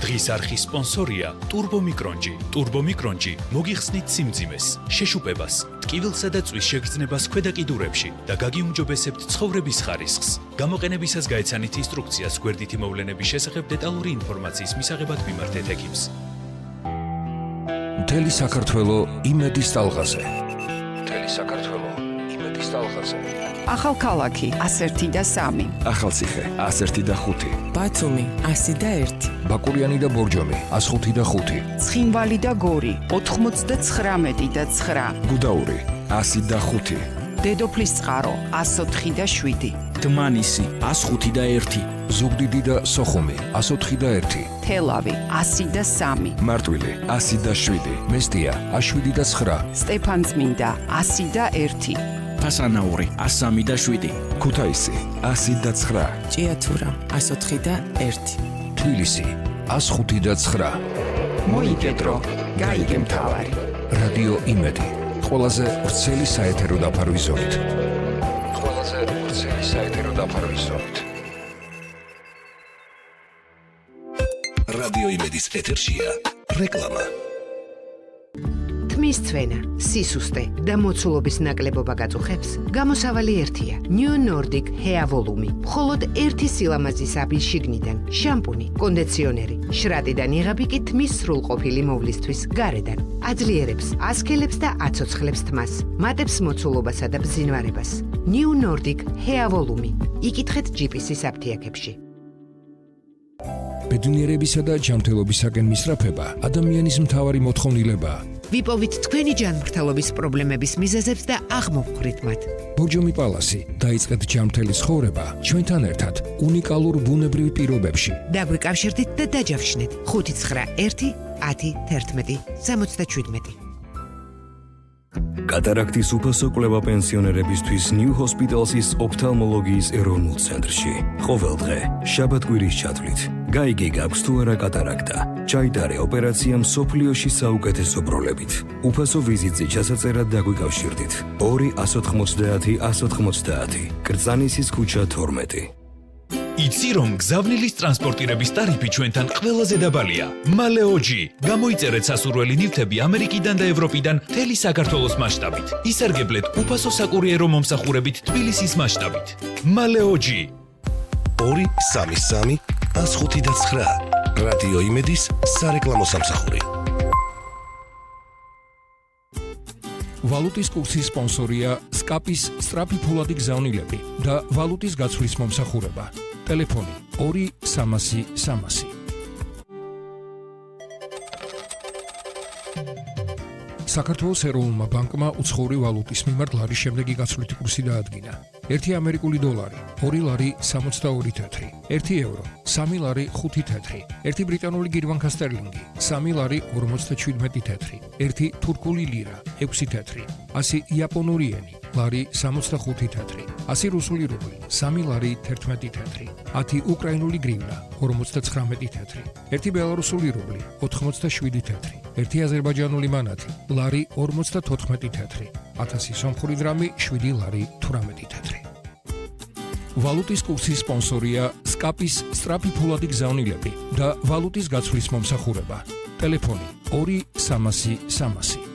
დღის არხის სპონსორია ტურბომიკრონჯი. ტურბომიკრონჯი მოგიხსნით სიმძიმეს, შეშუპებას, ტკივილსა და წვის შეგრძნებას ქვედა კიდურებში და გაგიუმჯობესებთ ცხოვრების ხარისხს. გამოყენებისას გაეცანით ინსტრუქციას გვერდითი მოვლენების შესახებ დეტალური ინფორმაციის მისაღებად მიმართეთ ექიმს. მთელი საქართველო იმედის ტალღაზე. მთელი საქართველო იმედის ტალღაზე. ახალქალაქი 101 და 3. ახალციხე 101 და 5. ბათუმი 101. ბაკურიანი და ბორჯომი 105 და 5. ცხინვალი და გორი 99 და 9. გუდაური 100 და 5. დედოფლის წყარო 104 და 7. დმანისი 105 და 1. ზუგდიდი და სოხუმი 104 და 1. თელავი 100 და 3. მარტვილი 100 და 7. მესტია 107 და 9. სტეფანწმინდა 100 და 1. ფასანაური 103 და 7. ქუთაისი 100 და 9. ჭიათურა 104 და 1. თბილისი 105 და 9. მოიგედრო, გაიგე მთავარი. რადიო იმედი. ყველაზე ვრცელი საეთერო დაფარვის ზოლით. ყველაზე ვრცელი საეთერო დაფარვის ზოლით. რადიო იმედის ეთერშია რეკლამა. თმის ცვენა, სისუსტე და მოცულობის ნაკლებობა გაწუხებს? გამოსავალი ერთია. New Nordic Hair Volume. მხოლოდ ერთი სილამაზის აბი შიგნიდან, შამპუნი, კონდიციონერი, შრატიდან იღები კი თმის სრულყოფილი მოვლისთვის გარედან. აძლიერებს, ასქელებს და აცოცხლებს თმას. მატებს მოცულობასა და ბზინვარებას. New Nordic Hair Volume. იკითხეთ ჯიპისის აფთიაქებში. ბედნიერებისა და ჯანმრთელობისაკენ მისწრაფება ადამიანის მთავარი მოთხოვნილებაა. ვიპოვით თქვენი ჯანმრთელობის პრობლემების მიზეზებს და აღმოვხვრით მათ. ბორჯომი პალასი, დაიწყეთ ჯანმრთელი ცხოვრება ჩვენთან ერთად უნიკალურ ბუნებრივ პირობებში. დაგვიკავშირდით და დაჯავშნეთ 591 10 11 77. კატარაქტის უფასო კვლევა პენსიონერებისთვის New Hospital's ოფთალმოლოგიის ეროვნულ ცენტრში. ყოველ დღე, შაბათ-კვირის ჩათვლით. გაიგე გაქვს თუ არა კატარაქტა. ჩაიტარე ოპერაცია მსოფლიოში საუკეთესო ბროლებით. უფასო ვიზიტზე ჩასაწერად დაგვიკავშირდით. 2-190 190. კრწანისის ქუჩა 12. იცი რომ გზავნილის ტრანსპორტირების ტარიფი ჩვენთან ყველაზე დაბალია. მალეოჯი. გამოიწერეთ სასურველი ნივთები ამერიკიდან და ევროპიდან მთელი საქართველოს მასშტაბით. ისარგებლეთ უფასო საკურიერო მომსახურებით თბილისის მასშტაბით. მალეოჯი. 233 105 და 9. რადიო იმედის სარეკლამო სამსახური. ვალუტის კურსის სპონსორია სკაპის სწრაფი ფულადი გზავნილები და ვალუტის გაცვლის მომსახურება. ტელეფონი 2-300 300. საქართველოს ეროვნულმა ბანკმა უცხოური ვალუტის მიმართ ლარის შემდეგი გაცვლითი კურსი დაადგინა. 1 ამერიკული დოლარი 2 ლარი 62 თეთრი, 1 ევრო 3 ლარი 5 თეთრი, 1 ბრიტანული გირვანქა სტერლინგი 3 ლარი 57 თეთრი, 1 თურქული ლირა 6 თეთრი, 100 იაპონური იენი ლარი 65 თეთრი, 100 რუსული რუბლი 3 ლარი 11 თეთრი, 10 უკრაინული გრივნა 59 თეთრი, 1 ბელარუსული რუბლი 87 თეთრი, 1 აზერბაიჯანული მანათი ლარი 54 თეთრი, 1000 სომხური დრამი 7 ლარი 18 თეთრი. ვალუტის კურსის სპონსორია სკაპის სწრაფი ფულადი გზავნილები და ვალუტის გაცვლის მომსახურება. ტელეფონი 2-300 300.